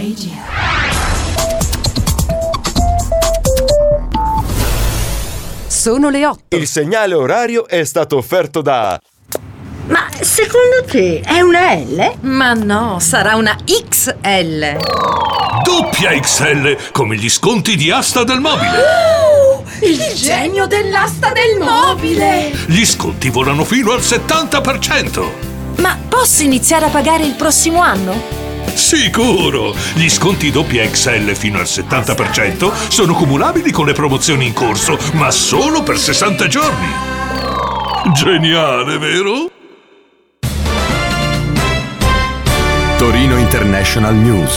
Radio. Sono le 8. Il segnale orario è stato offerto da... Ma secondo te è una L? Ma no, sarà una XL. Doppia XL, come gli sconti di Asta del Mobile. Il genio dell'asta del mobile. Gli sconti volano fino al 70%. Ma posso iniziare a pagare il prossimo anno? Sicuro! Gli sconti doppia XL fino al 70% sono cumulabili con le promozioni in corso, ma solo per 60 giorni. Geniale, vero? Torino International News.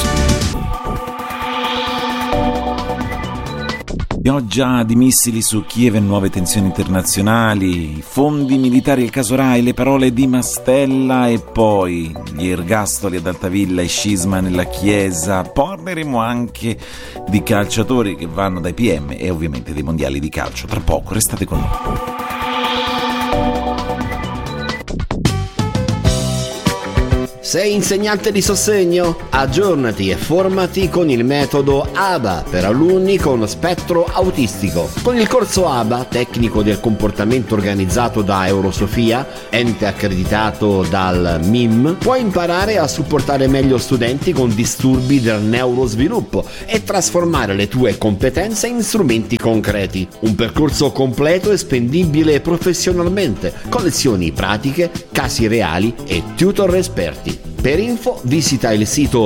Pioggia di missili su Kiev e nuove tensioni internazionali, fondi militari al caso Rai, le parole di Mastella e poi gli ergastoli ad Altavilla e scisma nella Chiesa. Parleremo anche di calciatori che vanno dai PM e ovviamente dei mondiali di calcio. Tra poco, restate con noi. Sei insegnante di sostegno? Aggiornati e formati con il metodo ABA per alunni con spettro autistico. Con il corso ABA, tecnico del comportamento organizzato da Eurosofia, ente accreditato dal MIM, puoi imparare a supportare meglio studenti con disturbi del neurosviluppo e trasformare le tue competenze in strumenti concreti. Un percorso completo e spendibile professionalmente, con lezioni pratiche, casi reali e tutor esperti. Per info visita il sito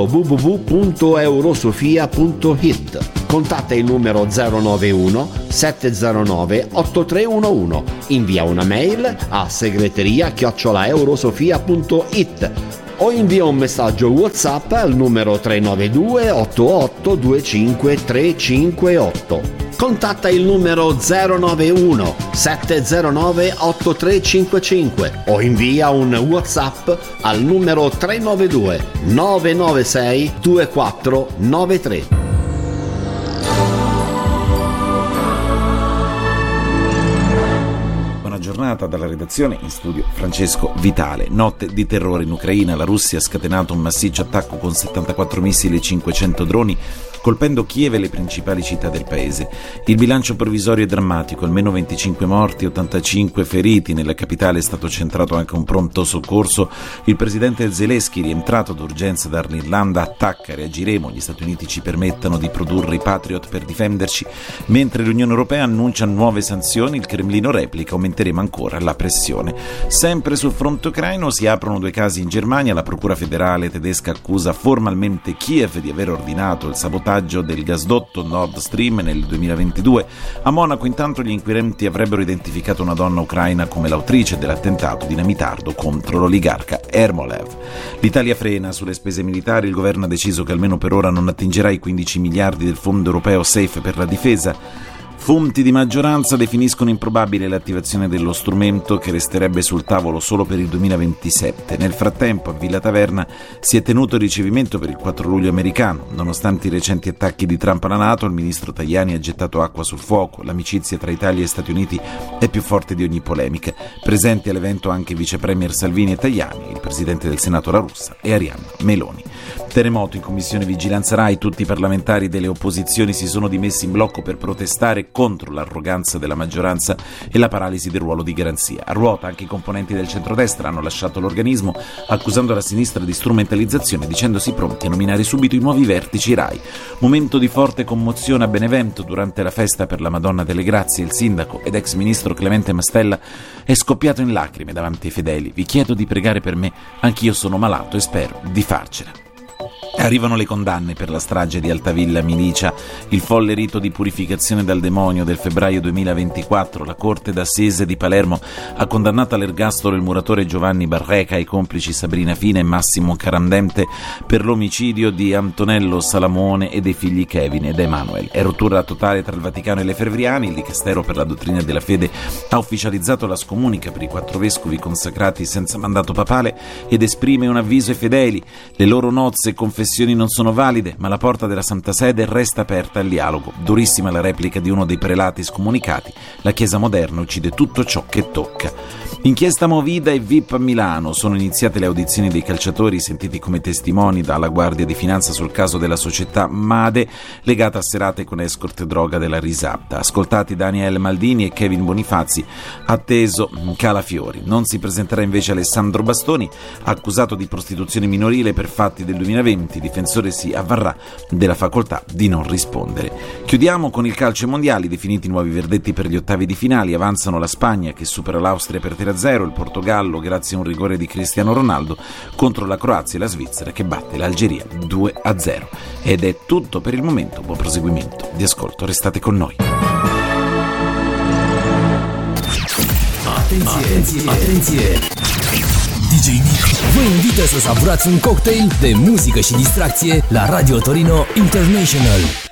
www.eurosofia.it. Contatta il numero 091 709 8311. Invia una mail a segreteria@eurosofia.it o invia un messaggio WhatsApp al numero 392 88 25 358. Contatta il numero 091 709 8355 o invia un WhatsApp al numero 392 996 2493. Giornata dalla redazione, in studio Francesco Vitale. Notte di terrore in Ucraina, la Russia ha scatenato un massiccio attacco con 74 missili e 500 droni colpendo Kiev e le principali città del paese. Il bilancio provvisorio è drammatico, almeno 25 morti, 85 feriti. Nella capitale è stato centrato anche un pronto soccorso. Il presidente Zelensky, rientrato d'urgenza dall'Irlanda, attacca: reagiremo, gli Stati Uniti ci permettano di produrre i Patriot per difenderci. Mentre l'Unione Europea annuncia nuove sanzioni, il Cremlino replica: aumenteremo ancora la pressione. Sempre sul fronte ucraino si aprono 2 casi in Germania. La procura federale tedesca accusa formalmente Kiev di aver ordinato il sabotaggio del gasdotto Nord Stream nel 2022. A Monaco intanto gli inquirenti avrebbero identificato una donna ucraina come l'autrice dell'attentato dinamitardo contro l'oligarca Ermolev. L'Italia frena sulle spese militari. Il governo ha deciso che almeno per ora non attingerà i 15 miliardi del fondo europeo SAFE per la difesa. Fonti di maggioranza definiscono improbabile l'attivazione dello strumento, che resterebbe sul tavolo solo per il 2027. Nel frattempo a Villa Taverna si è tenuto il ricevimento per il 4 luglio americano. Nonostante i recenti attacchi di Trump alla NATO, il ministro Tajani ha gettato acqua sul fuoco. L'amicizia tra Italia e Stati Uniti è più forte di ogni polemica. Presenti all'evento anche i vice premier Salvini e Tajani, il presidente del Senato La Russa e Arianna Meloni. Terremoto in commissione vigilanza Rai. Tutti i parlamentari delle opposizioni si sono dimessi in blocco per protestare contro l'arroganza della maggioranza e la paralisi del ruolo di garanzia. A ruota anche i componenti del centrodestra hanno lasciato l'organismo, accusando la sinistra di strumentalizzazione, dicendosi pronti a nominare subito i nuovi vertici Rai. Momento di forte commozione a Benevento. Durante la festa per la Madonna delle Grazie, il sindaco ed ex ministro Clemente Mastella è scoppiato in lacrime davanti ai fedeli. Vi chiedo di pregare per me, anch'io sono malato e spero di farcela. Arrivano le condanne per la strage di Altavilla Milicia, il folle rito di purificazione dal demonio del febbraio 2024. La Corte d'Assise di Palermo ha condannato all'ergastolo il muratore Giovanni Barreca e i complici Sabrina Fina e Massimo Carandente per l'omicidio di Antonello Salamone e dei figli Kevin ed Emanuel. È rottura totale tra il Vaticano e le Fervriani. Il Dicastero per la dottrina della fede ha ufficializzato la scomunica per i 4 vescovi consacrati senza mandato papale ed esprime un avviso ai fedeli: le loro nozze e confessioni non sono valide, ma la porta della Santa Sede resta aperta al dialogo. Durissima la replica di uno dei prelati scomunicati: la Chiesa moderna uccide tutto ciò che tocca. Inchiesta Movida e VIP a Milano. Sono iniziate le audizioni dei calciatori sentiti come testimoni dalla Guardia di Finanza sul caso della società Made legata a serate con escort e droga della Risatta. Ascoltati Daniel Maldini e Kevin Bonifazzi, atteso Calafiori. Non si presenterà invece Alessandro Bastoni, accusato di prostituzione minorile per fatti del 2020. Il difensore si avvarrà della facoltà di non rispondere. Chiudiamo con il calcio ai mondiali. Definiti nuovi verdetti per gli ottavi di finali. Avanzano la Spagna che supera l'Austria per 3-0, il Portogallo grazie a un rigore di Cristiano Ronaldo contro la Croazia e la Svizzera che batte l'Algeria 2-0. Ed è tutto per il momento. Buon proseguimento di ascolto, restate con noi. Atenție! DJ Nick vă invită să savurați un cocktail de muzică și distracție la Radio Torino International.